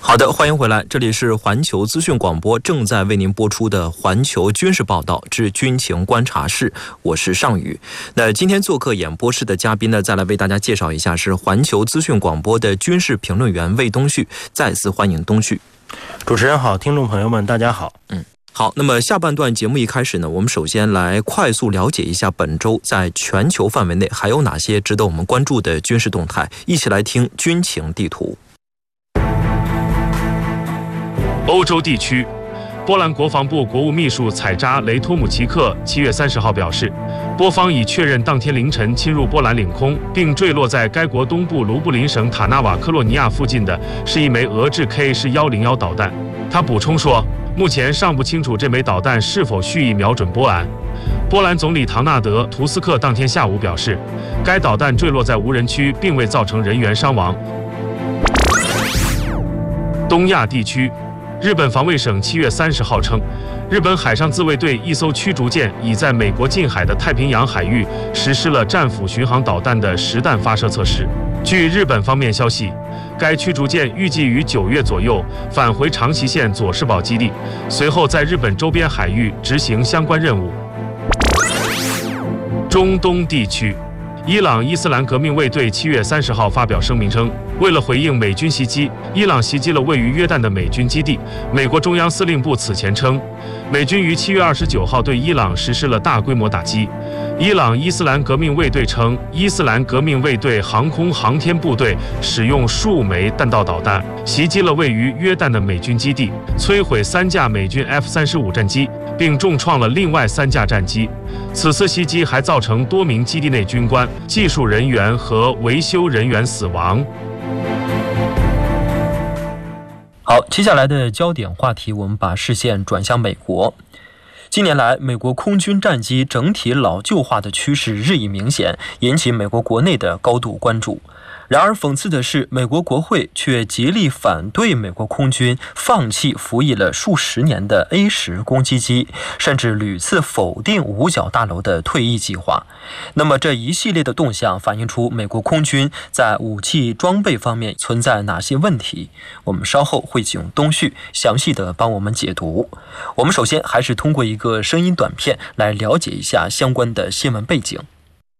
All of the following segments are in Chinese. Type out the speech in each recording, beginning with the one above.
好的，欢迎回来，这里是环球资讯广播正在为您播出的环球军事报道之军情观察室，我是尚宇。那今天做客演播室的嘉宾呢，再来为大家介绍一下，是环球资讯广播的军事评论员魏东旭。再次欢迎东旭。 主持人好，听众朋友们大家好。 好，那么下半段节目一开始呢，我们首先来快速了解一下本周在全球范围内还有哪些值得我们关注的军事动态，一起来听军情地图。 欧洲地区，波兰国防部国务秘书采扎雷托姆奇克7月30号表示，波方已确认当天凌晨侵入波兰领空并坠落在该国东部卢布林省塔纳瓦科洛尼亚附近的是一枚俄制 K-101导弹。他补充说，目前尚不清楚这枚导弹是否蓄意瞄准波兰。波兰总理唐纳德·图斯克当天下午表示，该导弹坠落在无人区，并未造成人员伤亡。东亚地区，日本防卫省7月30号称，日本海上自卫队一艘驱逐舰已在美国近海的太平洋海域实施了战斧巡航导弹的实弹发射测试。据日本方面消息，该驱逐舰预计于9月左右返回长崎县佐世保基地，随后在日本周边海域执行相关任务。中东地区，伊朗伊斯兰革命卫队7月30号发表声明称，为了回应美军袭击，伊朗袭击了位于约旦的美军基地。美国中央司令部此前称，美军于7月29号对伊朗实施了大规模打击。伊朗伊斯兰革命卫队称，伊斯兰革命卫队航空航天部队使用数枚弹道导弹袭击了位于约旦的美军基地，摧毁3架美军 F-35战机，并重创了另外3架战机。此次袭击还造成多名基地内军官、技术人员和维修人员死亡。 好，接下来的焦点话题，我们把视线转向美国。近年来，美国空军战机整体老旧化的趋势日益明显，引起美国国内的高度关注。然而讽刺的是，美国国会却极力反对美国空军放弃服役了数十年的 A-10攻击机，甚至屡次否定五角大楼的退役计划。那么这一系列的动向反映出美国空军在武器装备方面存在哪些问题？我们稍后会请东旭详细的帮我们解读。我们首先还是通过一个声音短片来了解一下相关的新闻背景。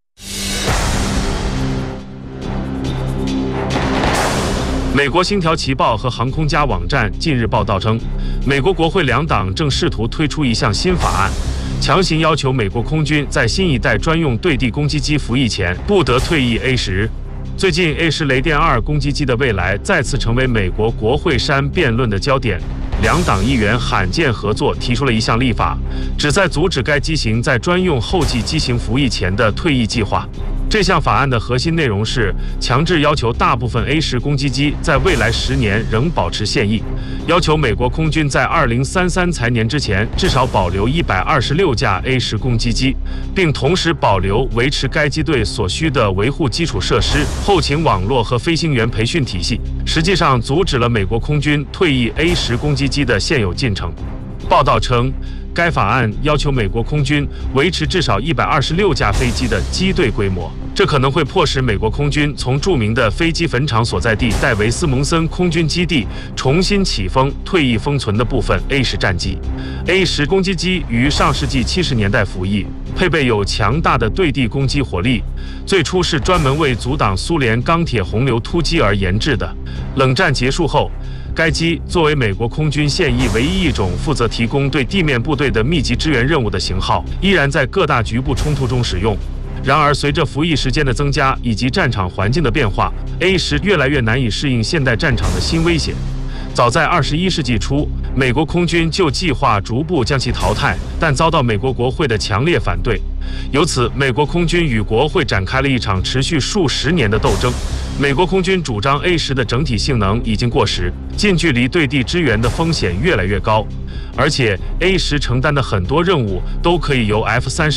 美国星条旗报和航空家网站近日报道称，美国国会2党正试图推出一项新法案，强行要求美国空军在新一代专用对地攻击机服役前不得退役 A-10。最近 A-10雷电2攻击机的未来再次成为美国国会山辩论的焦点。2党议员罕见合作提出了一项立法，旨在阻止该机型在专用后继机型服役前的退役计划。这项法案的核心内容是强制要求大部分 A-10攻击机在未来10年仍保持现役，要求美国空军在2033财年之前至少保留126架 A-10攻击机，并同时保留维持该机队所需的维护基础设施、后勤网络和飞行员培训体系，实际上阻止了美国空军退役 A-10攻击机的现有进程。报道称，该法案要求美国空军维持至少126架飞机的机队规模，这可能会迫使美国空军从著名的飞机坟场所在地戴维斯蒙森空军基地重新起封退役封存的部分 A-10战机。A-10攻击机于上世纪70年代服役，配备有强大的对地攻击火力，最初是专门为阻挡苏联钢铁洪流突击而研制的。冷战结束后，该机作为美国空军现役唯一一种负责提供对地面部队的密集支援任务的型号，依然在各大局部冲突中使用。然而，随着服役时间的增加以及战场环境的变化， A-10越来越难以适应现代战场的新威胁。早在21世纪初，美国空军就计划逐步将其淘汰，但遭到美国国会的强烈反对。由此，美国空军与国会展开了一场持续数十年的斗争。美国空军主张 A-10的整体性能已经过时，近距离对地支援的风险越来越高，而且 A-10承担的很多任务都可以由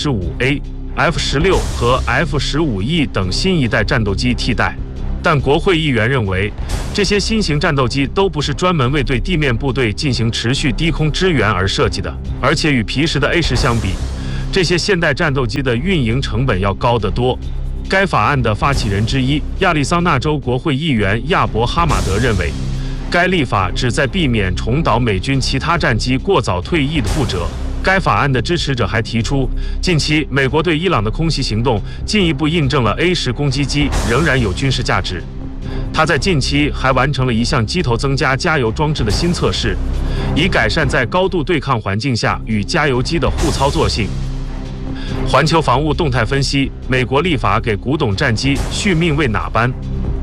F-35A、F-16和 F-15E 等新一代战斗机替代。但国会议员认为，这些新型战斗机都不是专门为对地面部队进行持续低空支援而设计的，而且与皮实的 A-10相比，这些现代战斗机的运营成本要高得多。该法案的发起人之一，亚利桑那州国会议员亚伯哈马德认为， 该立法旨在避免重蹈美军其他战机过早退役的覆辙。该法案的支持者还提出，近期美国对伊朗的空袭行动进一步印证了 A-10攻击机仍然有军事价值。他在近期还完成了一项机头增加加油装置的新测试，以改善在高度对抗环境下与加油机的互操作性。环球防务动态分析，美国立法给古董战机续命为哪般？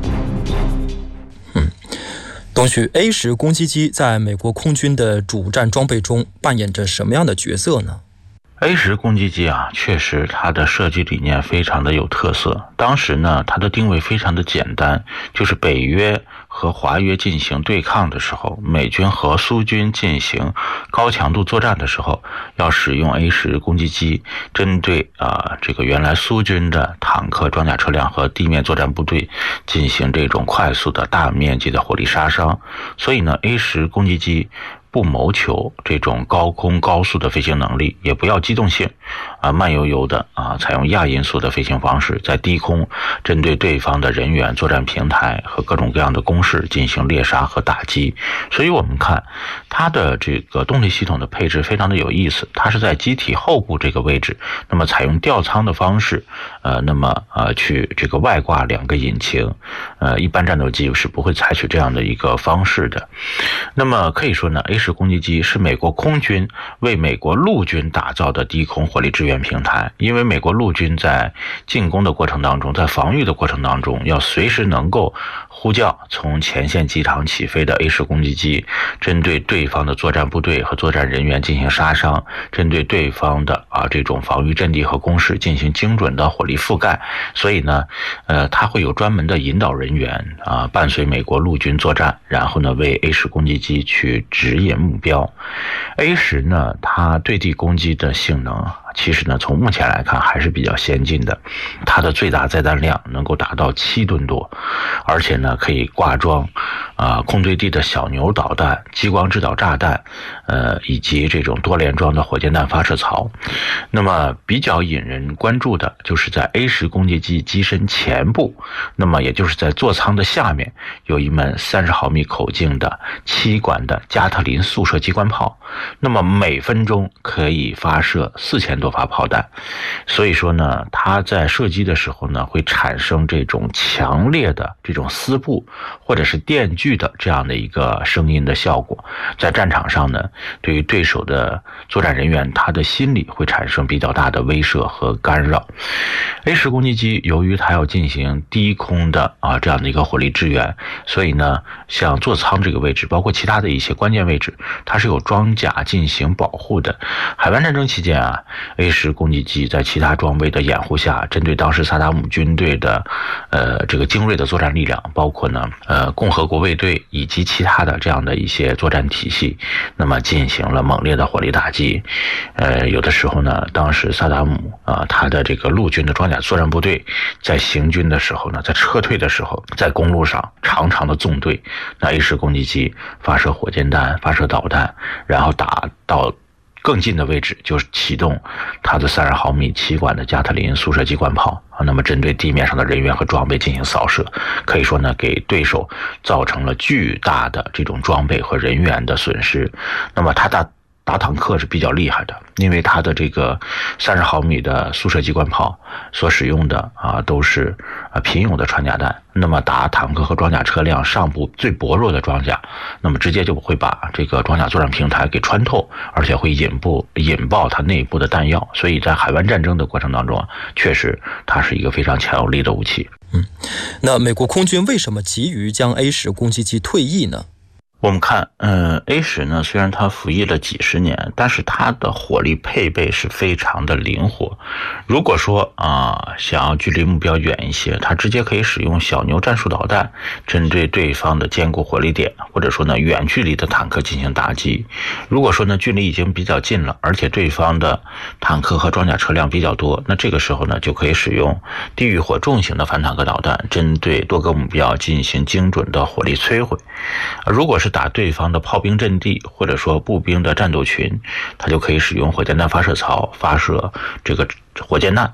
东旭 A-10攻击机在美国空军的主战装备中扮演着什么样的角色呢 ？A-10攻击机啊，确实它的设计理念非常的有特色。当时呢，它的定位非常的简单，就是北约和华约进行对抗的时候，美军和苏军进行高强度作战的时候，要使用 A-10攻击机，针对这个原来苏军的坦克、装甲车辆和地面作战部队进行这种快速的大面积的火力杀伤。所以呢 ，A-10攻击机不谋求这种高空高速的飞行能力，也不要机动性，慢悠悠的采用亚音速的飞行方式，在低空针对对方的人员、作战平台和各种各样的工事进行猎杀和打击。所以我们看它的这个动力系统的配置非常的有意思，它是在机体后部这个位置，那么采用吊舱的方式，去这个外挂2个引擎，一般战斗机是不会采取这样的一个方式的。那么可以说呢，A-10攻击机是美国空军为美国陆军打造的低空火力支援平台，因为美国陆军在进攻的过程当中，在防御的过程当中，要随时能够呼叫从前线机场起飞的 A-10攻击机，针对对方的作战部队和作战人员进行杀伤，针对对方的这种防御阵地和工事进行精准的火力覆盖。所以呢，它会有专门的引导人员伴随美国陆军作战，然后呢为 A-10攻击机去指引目标。A-10呢，它对地攻击的性能其实呢，从目前来看还是比较先进的。它的最大载弹量能够达到7吨多，而且呢可以挂装空对地的小牛导弹、激光制导炸弹，以及这种多连装的火箭弹发射槽。那么比较引人关注的就是在 A-10攻击机机身前部，那么也就是在座舱的下面，有一门30毫米口径的7管的加特林速射机关炮，那么每分钟可以发射4000多发炮弹。所以说呢，它在射击的时候呢，会产生这种强烈的这种丝布或者是电锯的这样的一个声音的效果。在战场上呢，对于对手的作战人员，他的心理会产生比较大的威慑和干扰。A-10攻击机由于它要进行低空的这样的一个火力支援，所以呢，像座舱这个位置，包括其他的一些关键位置，它是有装甲进行保护的。海湾战争期间A-10攻击机在其他装备的掩护下，针对当时萨达姆军队的这个精锐的作战力量，包括呢共和国卫队以及其他的这样的一些作战体系，那么进行了猛烈的火力打击。有的时候呢，当时萨达姆他的这个陆军的装甲作战部队在行军的时候呢，在撤退的时候，在公路上长长的纵队，那 A-10攻击机发射火箭弹、发射导弹，然后打到更近的位置就启动它的30毫米7管的加特林速射机关炮，那么针对地面上的人员和装备进行扫射，可以说呢，给对手造成了巨大的这种装备和人员的损失。那么它打坦克是比较厉害的，因为它的这个30毫米的速射机关炮所使用的都是贫铀的穿甲弹，那么打坦克和装甲车辆上部最薄弱的装甲，那么直接就会把这个装甲作战平台给穿透，而且会引爆它内部的弹药。所以在海湾战争的过程当中确实它是一个非常强有力的武器。 那美国空军为什么急于将 A-10攻击机退役呢？ 我们看A-10呢，虽然它服役了几十年，但是它的火力配备是非常的灵活。如果说想要距离目标远一些，它直接可以使用小牛战术导弹针对对方的坚固火力点，或者说呢远距离的坦克进行打击。如果说呢距离已经比较近了，而且对方的坦克和装甲车辆比较多，那这个时候呢就可以使用地狱火重型的反坦克导弹针对多个目标进行精准的火力摧毁。如果是打对方的炮兵阵地或者说步兵的战斗群，它就可以使用火箭弹发射槽发射这个火箭弹